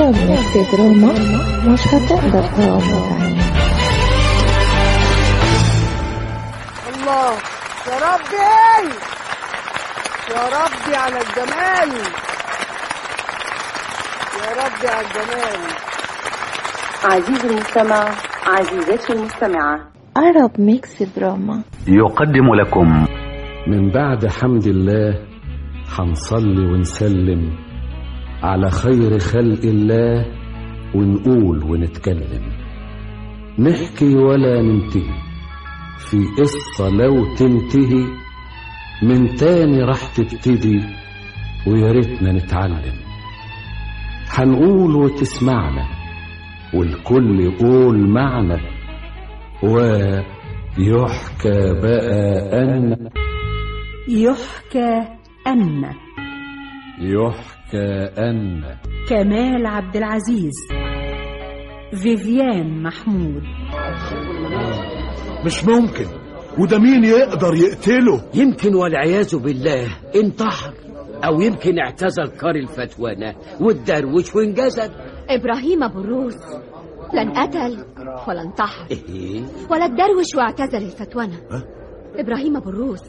عرب ميكس دراما مش هتقدر تغمض عينيك. الله يا ربي، يا ربي على الجمال، يا ربي على الجمال. عزيزي المستمع، عزيزتي المستمعة، عرب ميكس دراما يقدم لكم من بعد حمد الله حنصلي ونسلم على خير خلق الله، ونقول ونتكلم، نحكي ولا ننتهي في قصة لو تنتهي من تاني راح تبتدي، ويا ريتنا نتعلم. هنقول وتسمعنا والكل يقول معنا، ويحكى بقى أن يحكى أن كمال عبد العزيز، فيفيان محمود. مش ممكن، وده مين يقدر يقتله؟ يمكن والعياذ بالله انتحر، او يمكن اعتزل كار الفتوانة والدروش وانجسد. إبراهيم أبو الروس لن قتل ولا انتحر ولا الدروش واعتزل الفتوانة. إبراهيم أبو الروس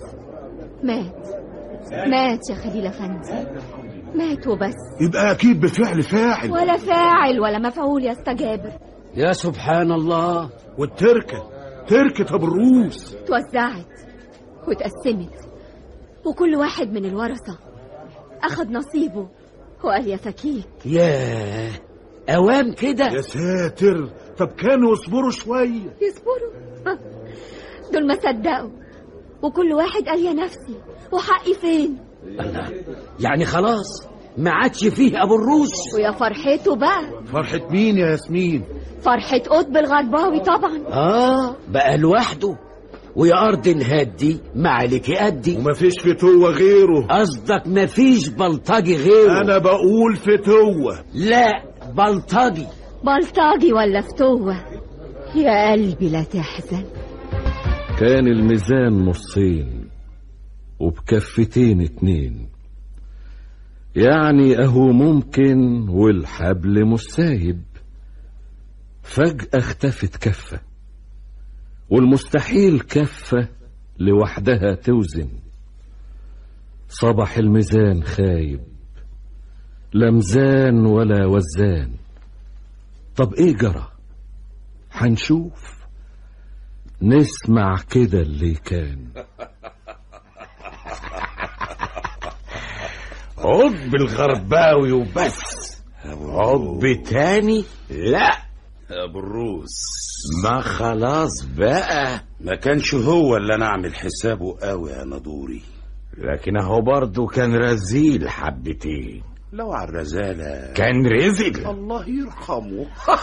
مات يا خليل أفندي، مات وبس. يبقى أكيد بفعل فاعل. ولا فاعل ولا مفعول يا استجابر. يا سبحان الله. تركة أبو الروس توزعت واتقسمت، وكل واحد من الورثة أخذ نصيبه وقال يا فكيك. ياه، أوام كده. يا ساتر، طب كانوا يصبروا شوية. يصبروا؟ دول ما صدقوا، وكل واحد قال يا نفسي وحقي فين. الله، يعني خلاص ما عادش فيه أبو الروس. ويا فرحته بقى. فرحة مين يا ياسمين؟ فرحة قطب الغرباوي طبعا. بقى لوحده، ويا أرض الهادي ما عليك قدي. ومفيش فتوة غيره. قصدك مفيش بلطجي غيره؟ أنا بقول فتوة. لا، بلطجي ولا فتوة، يا قلبي لا تحزن. كان الميزان نصين وبكفتين اتنين، يعني اهو ممكن والحبل مش سايب. فجأة اختفت كفة، والمستحيل كفة لوحدها توزن. صبح الميزان خايب، لا ميزان ولا وزان. طب ايه جرى؟ هنشوف، نسمع كده اللي كان. عقب الغرباوي وبس، عقب تاني لا. ابو الروس ما خلاص بقى، ما كانش هو اللي انا اعمل حسابه قوي يا نادوري، لكن اهو برضه كان رزيل حبتين. لو على الرزالة كان رزل، الله يرحمه.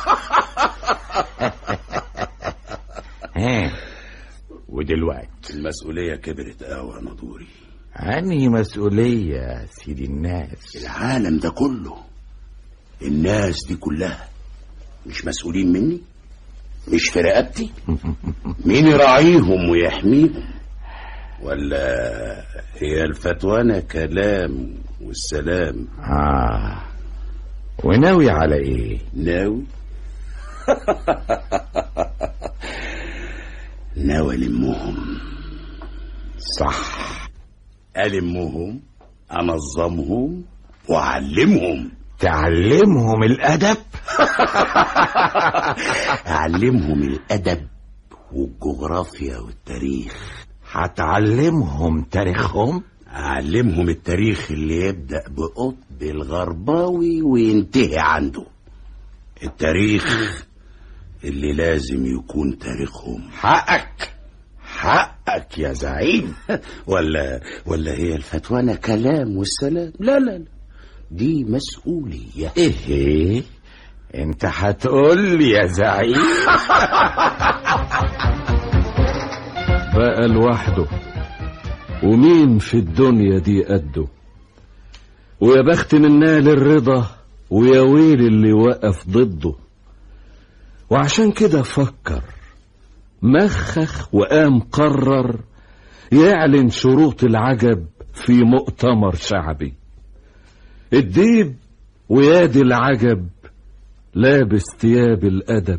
ودلوقتي المسؤولية كبرت قوي يا نادوري. أنهي مسؤولية يا سيدي الناس؟ العالم ده كله، الناس دي كلها مش مسؤولين مني؟ مش في رقبتي؟ مين يراعيهم ويحميهم؟ ولا هي الفتوانة كلام والسلام؟ وناوي على ايه؟ ناوي ألمهم. صح، ألمهم، أنظمهم وأعلمهم. تعلمهم الأدب؟ أعلمهم الأدب والجغرافيا والتاريخ. هتعلمهم تاريخهم؟ أعلمهم التاريخ اللي يبدأ بقطب الغرباوي وينتهي عنده، التاريخ اللي لازم يكون تاريخهم. حقك يا زعيم. ولا هي الفتوانة كلام والسلام؟ لا، دي مسؤولية. ايه انت هتقول لي يا زعيم؟ بقى لوحده، ومين في الدنيا دي قده؟ ويا بخت من نال الرضا، ويا ويل اللي وقف ضده. وعشان كده فكر، مخخ وقام قرر يعلن شروط العجب في مؤتمر شعبي. الديب ويادي العجب لابس ثياب الأدب.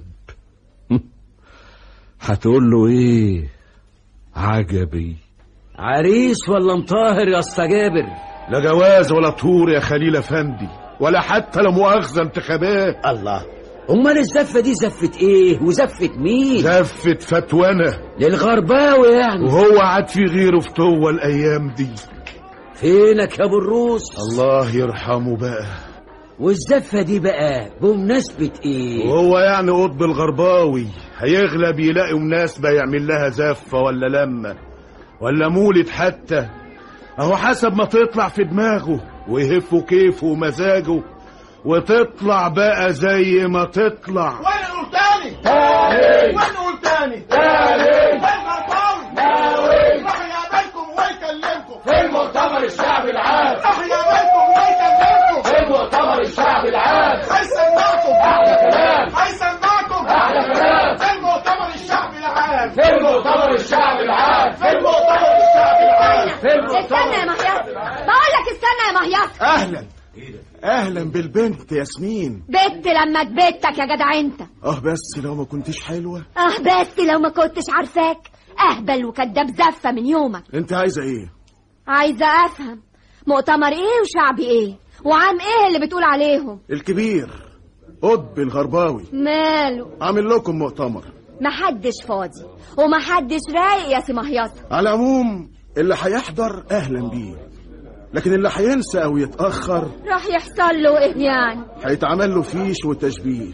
هتقول له ايه؟ عجبي. عريس ولا مطاهر يا اسطى جابر؟ لا جواز ولا طور يا خليل افندي، ولا حتى لا مؤاخذة انتخابات. الله، امال الزفه دي زفه ايه وزفه مين؟ زفة فتوانة للغرباوي يعني. وهو عاد في غيره فتوة الايام دي. فينك يا ابو الروس؟ الله يرحمه بقى. والزفه دي بقى بمناسبه ايه؟ وهو يعني قطب الغرباوي هيغلب يلاقي مناسبة يعمل لها زفة ولا لمة ولا مولد حتى، اهو حسب ما تطلع في دماغه ويهفه كيفه ومزاجه، وتطلع بقى زي ما تطلع. وانا نقول تاني تاني، وانا نقول تاني تاني، الغرباوي ناوي راح يقابلكم ويكلمكم في المؤتمر الشعبي العام، راح يقابلكم ويكلمكم في المؤتمر الشعبي العام، هيسمعكم احلى كلام، هيسمعكم احلى كلام، في المؤتمر الشعبي العام، في المؤتمر الشعبي العام، في المؤتمر الشعبي العام. استنى يا مهياس، بقول لك استنى يا مهياس. اهلا اهلا بالبنت ياسمين. بت لما تبتك يا جدع انت. بس لو ما كنتش حلوة. بس لو ما كنتش عارفاك. اهبل وكداب زفة من يومك. انت عايزة ايه؟ عايزة افهم مؤتمر ايه وشعبي ايه وعام ايه اللي بتقول عليهم؟ الكبير قطب الغرباوي ماله؟ عامل لكم مؤتمر. محدش فاضي ومحدش رايق يا سي مهيصة. على العموم اللي هيحضر اهلا بيه، لكن اللي هينسى او يتأخر راح يحصل له ايه يعني؟ هيتعمل له فيش وتشبيه.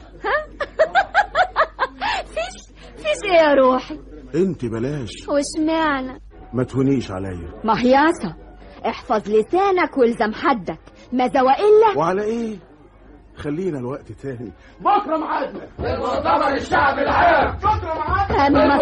فيش ايه يا روحي؟ انت بلاش. واشمعنى؟ ما تهونيش عليا. مهيصة، احفظ لسانك والزم حدك، ماذا وإلا. وعلى ايه؟ خلينا الوقت تاني. بكره معادنا في المؤتمر الشعبي العام، بكره معادنا.